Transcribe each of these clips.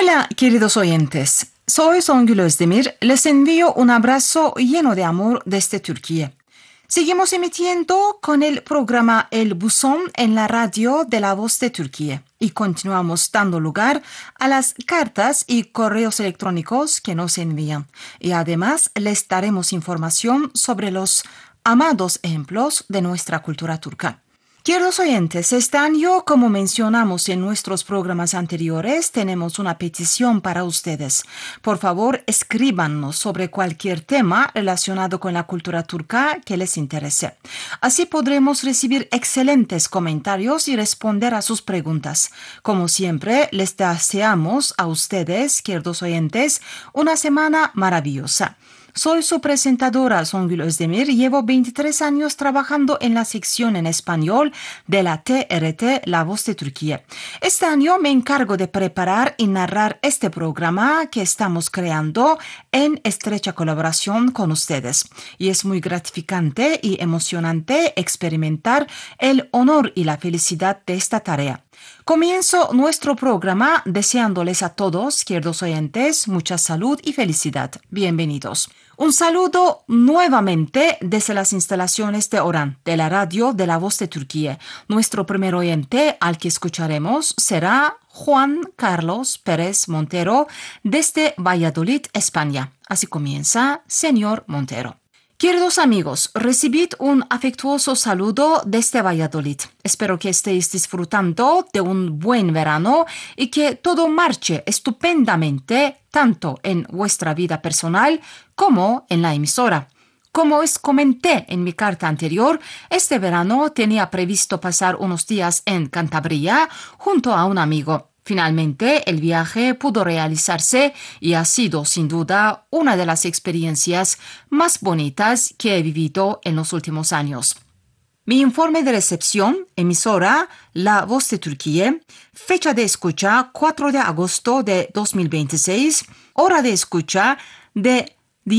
Hola, queridos oyentes. Soy Songül Özdemir. Les envío un abrazo lleno de amor desde Turquía. Seguimos emitiendo con el programa El Buzón en la radio de La Voz de Turquía y continuamos dando lugar a las cartas y correos electrónicos que nos envían. Y además les daremos información sobre los amados ejemplos de nuestra cultura turca. Queridos oyentes, este año, como mencionamos en nuestros programas anteriores, tenemos una petición para ustedes. Por favor, escríbanos sobre cualquier tema relacionado con la cultura turca que les interese. Así podremos recibir excelentes comentarios y responder a sus preguntas. Como siempre, les deseamos a ustedes, queridos oyentes, una semana maravillosa. Soy su presentadora, Songül Özdemir. Llevo 23 años trabajando en la sección en español de la TRT La Voz de Turquía. Este año me encargo de preparar y narrar este programa que estamos creando en estrecha colaboración con ustedes. Y es muy gratificante y emocionante experimentar el honor y la felicidad de esta tarea. Comienzo nuestro programa deseándoles a todos, queridos oyentes, mucha salud y felicidad. Bienvenidos. Un saludo nuevamente desde las instalaciones de Oran, de la radio de La Voz de Turquía. Nuestro primer oyente al que escucharemos será Juan Carlos Pérez Montero desde Valladolid, España. Así comienza, señor Montero. Queridos amigos, recibid un afectuoso saludo desde Valladolid. Espero que estéis disfrutando de un buen verano y que todo marche estupendamente tanto en vuestra vida personal como en la emisora. Como os comenté en mi carta anterior, este verano tenía previsto pasar unos días en Cantabria junto a un amigo. Finalmente, el viaje pudo realizarse y ha sido, sin duda, una de las experiencias más bonitas que he vivido en los últimos años. Mi informe de recepción, emisora La Voz de Turquía, fecha de escucha 4 de agosto de 2026, hora de escucha de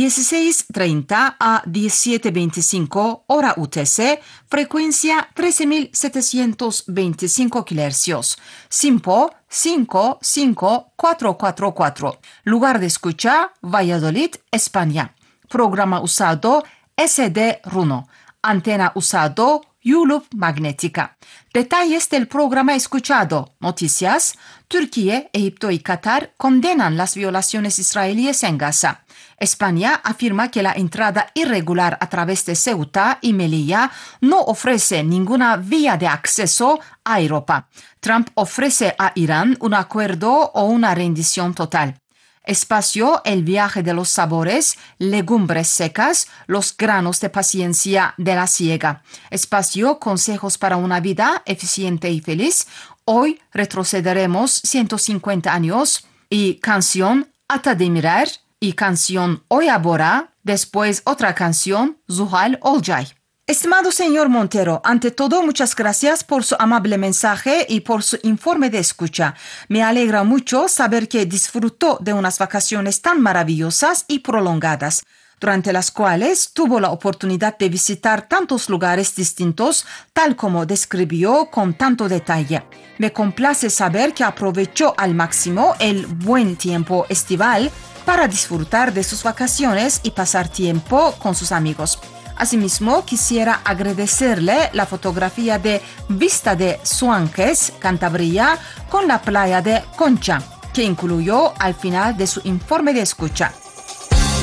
16:30 a 17:25 hora UTC, frecuencia 13.725 kHz, SINPO 55444, lugar de escucha Valladolid, España, programa usado SD-RUNO, antena usado Yulub magnética. Detalles del programa escuchado. Noticias. Turquía, Egipto y Qatar condenan las violaciones israelíes en Gaza. España afirma que la entrada irregular a través de Ceuta y Melilla no ofrece ninguna vía de acceso a Europa. Trump ofrece a Irán un acuerdo o una rendición total. Espacio, el viaje de los sabores, legumbres secas, los granos de paciencia de la siega. Espacio, consejos para una vida eficiente y feliz. Hoy retrocederemos 150 años y canción Ata Demirer y canción Oya Bora, después otra canción Zuhal Olcay. Estimado señor Montero, ante todo, muchas gracias por su amable mensaje y por su informe de escucha. Me alegra mucho saber que disfrutó de unas vacaciones tan maravillosas y prolongadas, durante las cuales tuvo la oportunidad de visitar tantos lugares distintos, tal como describió con tanto detalle. Me complace saber que aprovechó al máximo el buen tiempo estival para disfrutar de sus vacaciones y pasar tiempo con sus amigos. Asimismo, quisiera agradecerle la fotografía de Vista de Suanques, Cantabria, con la playa de Concha, que incluyó al final de su informe de escucha.